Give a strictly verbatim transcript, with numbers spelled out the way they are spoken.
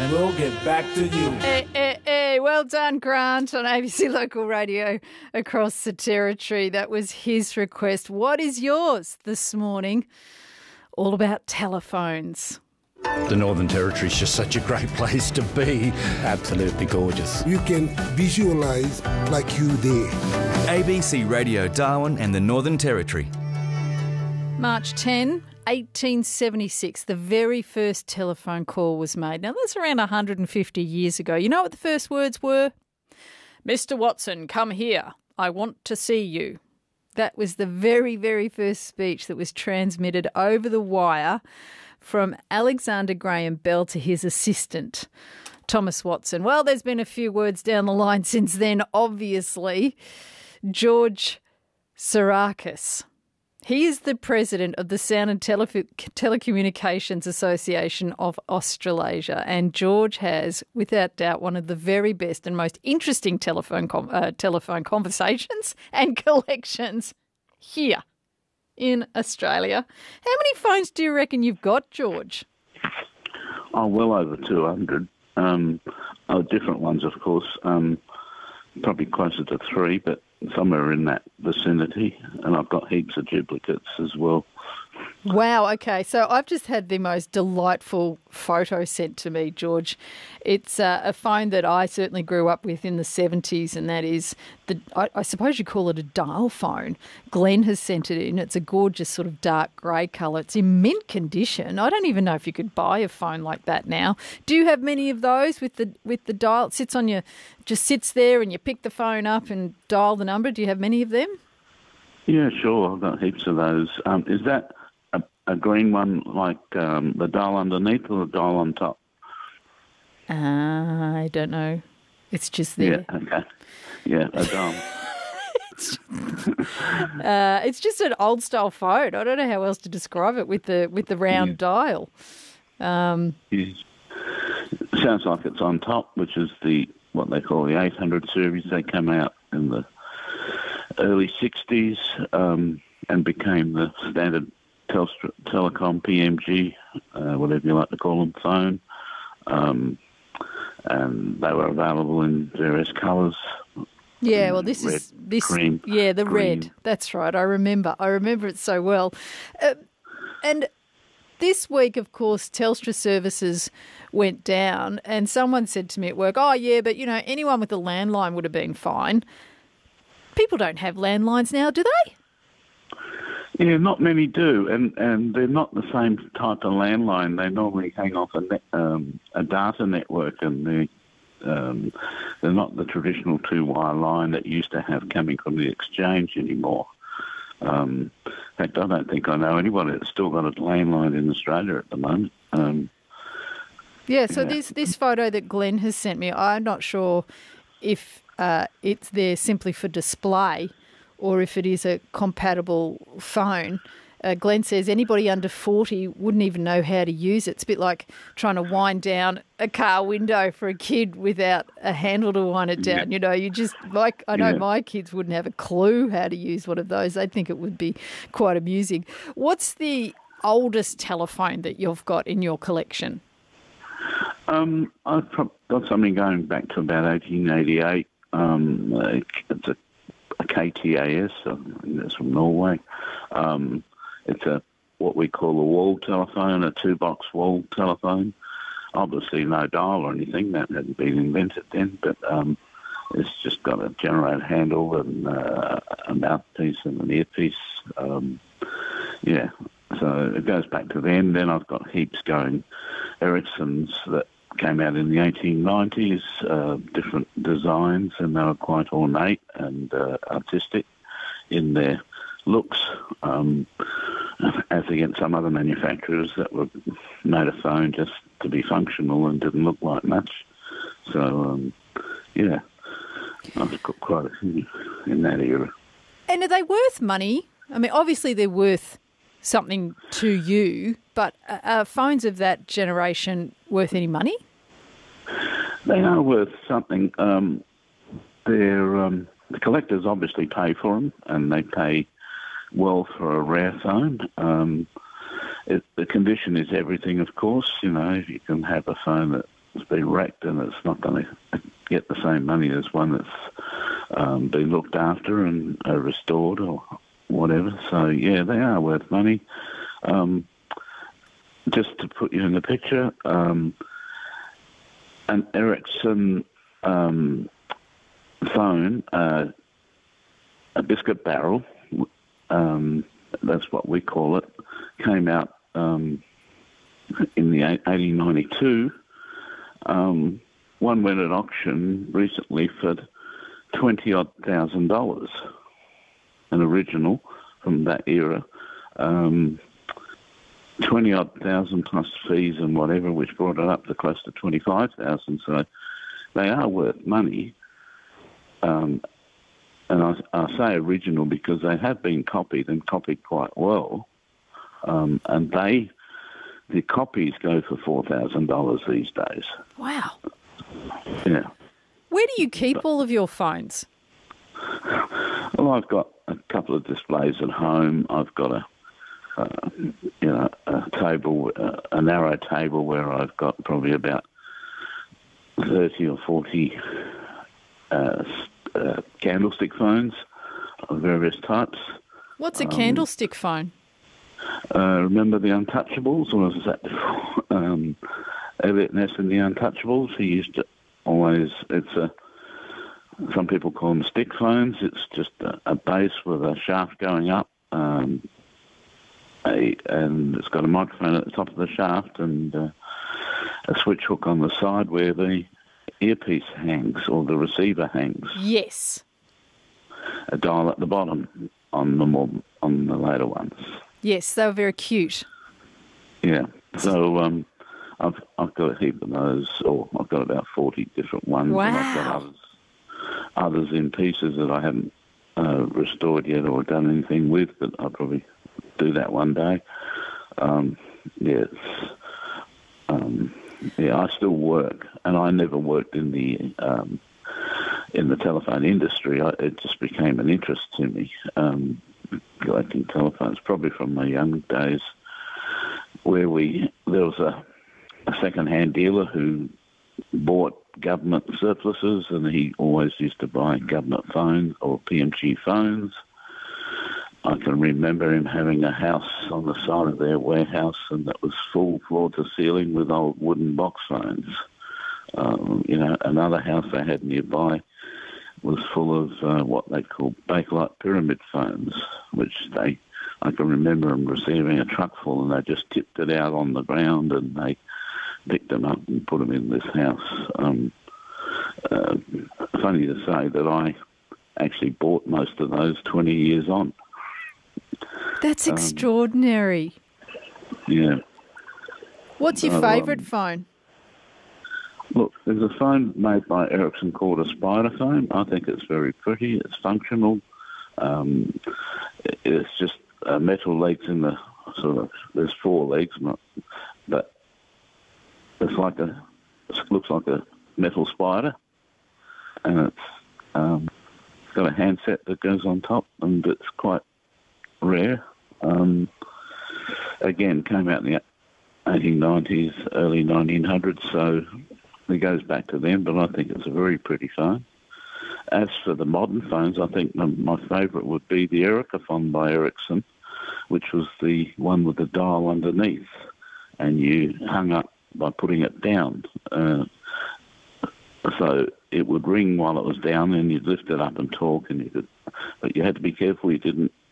we'll get back to you. Hey, hey, hey, well done, Grant, on A B C Local Radio across the territory. That was his request. What is yours this morning? All about telephones. The Northern Territory is just such a great place to be. Absolutely gorgeous. You can visualise like you there. A B C Radio Darwin and the Northern Territory. March tenth, eighteen seventy-six, the very first telephone call was made. Now, that's around one hundred fifty years ago. You know what the first words were? Mister Watson, come here. I want to see you. That was the very, very first speech that was transmitted over the wire from Alexander Graham Bell to his assistant, Thomas Watson. Well, there's been a few words down the line since then, obviously. George Tsarakis. He is the president of the Sound and Tele- Telecommunications Association of Australasia, and George has, without doubt, one of the very best and most interesting telephone com- uh, telephone conversations and collections here in Australia. How many phones do you reckon you've got, George? Oh, well over two hundred. Um, oh, different ones, of course. Um, probably closer to three, but somewhere in that vicinity. And I've got heaps of duplicates as well. Wow, okay. So I've just had the most delightful photo sent to me, George. It's uh, a phone that I certainly grew up with in the seventies, and that is, the I, I suppose you call it a dial phone. Glenn has sent it in. It's a gorgeous sort of dark grey colour. It's in mint condition. I don't even know if you could buy a phone like that now. Do you have many of those with the with the dial? It sits on your, just sits there and you pick the phone up and dial the number. Do you have many of them? Yeah, sure. I've got heaps of those. Um, is that a, a green one like um, the dial underneath or the dial on top? Uh, I don't know. It's just there. Yeah, okay. Yeah, a dial. it's, uh, it's just an old style phone. I don't know how else to describe it with the with the round yeah. dial. Um, yeah. Sounds like it's on top, which is the what they call the eight hundred series. They came out in the early sixties um, and became the standard Telstra, Telecom P M G, uh, whatever you like to call them, phone. Um, and they were available in various colours. Yeah, well, this red, is this. Cream, yeah, the green. red. That's right. I remember. I remember it so well. Uh, and this week, of course, Telstra services went down, and someone said to me at work, "Oh, yeah, but you know, anyone with a landline would have been fine." People don't have landlines now, do they? Yeah, not many do, and, and they're not the same type of landline. They normally hang off a, net, um, a data network, and they, um, they're not the traditional two-wire line that you used to have coming from the exchange anymore. Um, in fact, I don't think I know anybody that's still got a landline in Australia at the moment. Um, yeah, so yeah. this this photo that Glenn has sent me, I'm not sure if uh, it's there simply for display or if it is a compatible phone. Uh, Glenn says anybody under forty wouldn't even know how to use it. It's a bit like trying to wind down a car window for a kid without a handle to wind it down. Yeah. You know, you just, like, I know yeah. my kids wouldn't have a clue how to use one of those. They'd think it would be quite amusing. What's the oldest telephone that you've got in your collection? Um, I've got something going back to about eighteen eighty-eight. Um, it's a a K T A S, I think that's from Norway. Um, it's a what we call a wall telephone, a two-box wall telephone. Obviously no dial or anything, that hadn't been invented then, but um, it's just got a generator handle and uh, a mouthpiece and an earpiece. Um, yeah, so it goes back to then. Then I've got heaps going, Ericssons that came out in the eighteen nineties, uh, different designs, and they were quite ornate and uh, artistic in their looks, um, as against some other manufacturers that were made a phone just to be functional and didn't look like much. So, um, yeah, I've got quite a few in that era. And are they worth money? I mean, obviously they're worth something to you, but are phones of that generation worth any money? They are worth something. Um, they're, um, the collectors obviously pay for them, and they pay well for a rare phone. Um, it, the condition is everything, of course. You know, you can have a phone that it's been wrecked and it's not going to get the same money as one that's um, been looked after and uh, restored or whatever. So, yeah, they are worth money. Um, just to put you in the picture, um, an Ericsson um, phone, uh, a biscuit barrel, um, that's what we call it, came out um, in the eighteen ninety-two. Um, one went at auction recently for twenty odd thousand dollars, an original from that era. Um, twenty odd thousand plus fees and whatever, which brought it up to close to twenty-five thousand. So they are worth money. Um, and I, I say original because they have been copied and copied quite well. Um, and they, the copies go for four thousand dollars these days. Wow. Yeah. Where do you keep all of your phones? Well, I've got a couple of displays at home. I've got a, uh, you know, a table, uh, a narrow table where I've got probably about thirty or forty uh, uh, candlestick phones of various types. What's a Um, candlestick phone? Uh, remember the Untouchables, or was that before? Um, Elliot Ness and the Untouchables. He used to always, it's a, some people call them stick phones. It's just a, a base with a shaft going up, um, a, and it's got a microphone at the top of the shaft and uh, a switch hook on the side where the earpiece hangs or the receiver hangs. Yes. A dial at the bottom on the more, on the later ones. Yes, they were very cute. Yeah. So um, I've I've got a heap of those, or I've got about forty different ones. Wow. And I've got others, others in pieces that I haven't uh, restored yet or done anything with, but I'll probably do that one day. Um, yeah, it's, um, yeah, I still work, and I never worked in the um, in the telephone industry. I, it just became an interest to me. Um, collecting telephones, probably from my young days, where we there was a, a second-hand dealer who bought government surpluses, and he always used to buy government phones or P M G phones. I can remember him having a house on the side of their warehouse, and that was full floor to ceiling with old wooden box phones. Um, you know, another house they had nearby was full of uh, what they call Bakelite pyramid phones, which they, I can remember them receiving a truck full, and they just tipped it out on the ground, and they picked them up and put them in this house. Um, uh, funny to say that I actually bought most of those twenty years on. That's Um, extraordinary. Yeah. What's your So, favourite um, phone? Look, there's a phone made by Ericsson called a Spider phone. I think it's very pretty. It's functional. Um, it- it's just uh, metal legs in the sort of. There's four legs, not, but it's like a. It looks like a metal spider, and it's um, got a handset that goes on top, and it's quite rare. Um, again, came out in the eighteen nineties, early nineteen hundreds, so it goes back to them, but I think it's a very pretty phone. As for the modern phones, I think my, my favourite would be the Ericaphone by Ericsson, which was the one with the dial underneath, and you hung up by putting it down. Uh, so it would ring while it was down, and you'd lift it up and talk, and you could, but you had to be careful you didn't